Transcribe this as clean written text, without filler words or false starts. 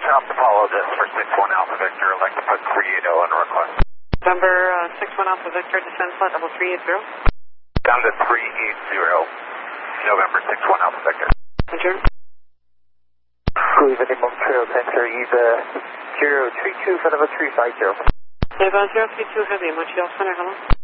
Alpha Apollo, this for 61 Alpha Victor. I'd like to put 380 on request. November 61 Alpha Victor, descend flight level 380. Down to 380, November 61 Alpha Victor. Adjourn. Cruise at Nippon Trail Center, Eva 032 for level 350. Eva 032 Heavy, Montreal Center, hello.